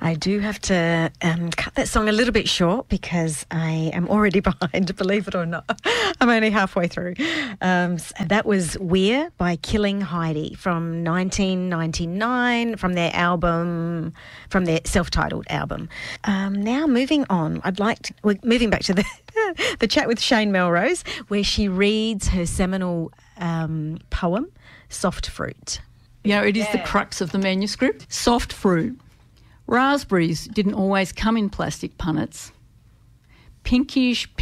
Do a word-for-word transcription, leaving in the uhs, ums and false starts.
I do have to um, cut that song a little bit short because I am already behind, believe it or not. I'm only halfway through. Um, so that was We're by Killing Heidi from nineteen ninety-nine, from their album, from their self-titled album. Um, now moving on, I'd like to, we're moving back to the, the chat with Shane Melrose, where she reads her seminal um, poem, Soft Fruit. You know, it is Yeah. the crux of the manuscript. Soft fruit. Raspberries didn't always come in plastic punnets. Pinkish